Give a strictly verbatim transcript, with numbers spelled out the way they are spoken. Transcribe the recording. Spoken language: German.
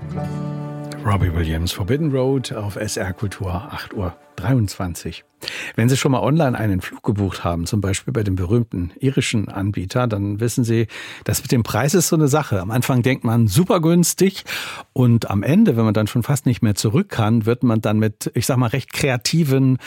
Robbie Williams, Forbidden Road auf S R Kultur, acht Uhr dreiundzwanzig. Wenn Sie schon mal online einen Flug gebucht haben, zum Beispiel bei dem berühmten irischen Anbieter, dann wissen Sie, das mit dem Preis ist so eine Sache. Am Anfang denkt man, super günstig, und am Ende, wenn man dann schon fast nicht mehr zurück kann, wird man dann mit, ich sag mal, recht kreativen